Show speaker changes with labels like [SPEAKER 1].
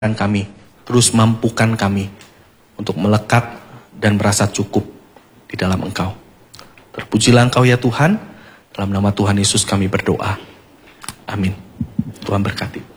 [SPEAKER 1] kami, terus mampukan kami untuk melekat dan merasa cukup di dalam Engkau. Terpujilah Engkau ya Tuhan, dalam nama Tuhan Yesus kami berdoa. Amin. Tuhan berkati.